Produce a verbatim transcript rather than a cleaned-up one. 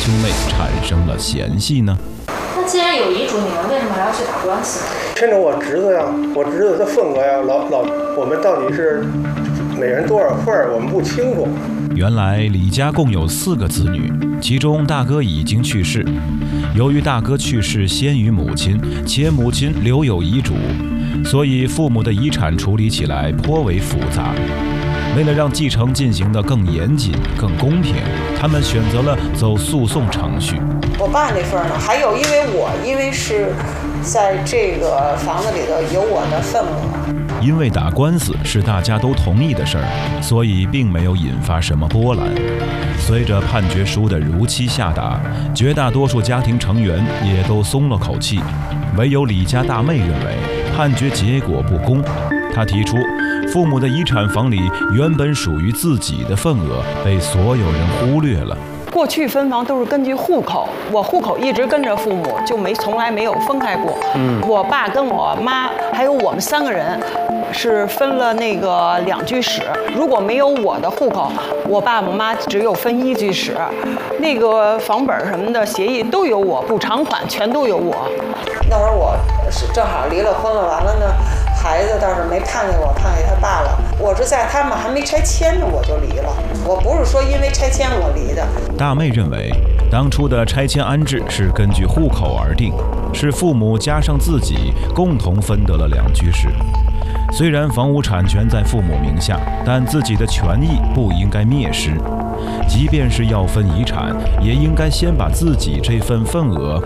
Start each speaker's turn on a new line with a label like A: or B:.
A: 兄妹产生了嫌隙呢？
B: 那既然有遗嘱，你们为什么还要去打官司呢？
C: 牵着我侄子呀，我侄子的份额呀，老老我们到底是每人多少份儿，我们不清楚。
A: 原来李家共有四个子女，其中大哥已经去世。由于大哥去世先于母亲，且母亲留有遗嘱，所以父母的遗产处理起来颇为复杂。为了让继承进行得更严谨、更公平，他们选择了走诉讼程序。
D: 我爸那份呢，还有因为我因为是在这个房子里头有我的份额。
A: 因为打官司是大家都同意的事儿，所以并没有引发什么波澜。随着判决书的如期下达，绝大多数家庭成员也都松了口气。唯有李家大妹认为判决结果不公，她提出父母的遗产房里原本属于自己的份额被所有人忽略了。
E: 过去分房都是根据户口，我户口一直跟着父母，就没从来没有分开过。嗯，我爸跟我妈还有我们三个人是分了那个两居室。如果没有我的户口，我爸我妈只有分一居室，那个房本什么的协议都有我，补偿款全都有我。
D: 那会儿我是正好离了婚了，完了呢，孩子倒是没判给我，判给他爸了。我是在他们还没拆迁呢，我就离了。我不是说因为拆迁我离的。
A: 大妹认为，当初的拆迁安置是根据户口而定，是父母加上自己共同分得了两居室。虽然房屋产权在父母名下，但自己的权益不应该灭失。即便是要分遗产，也应该先把自己这份份额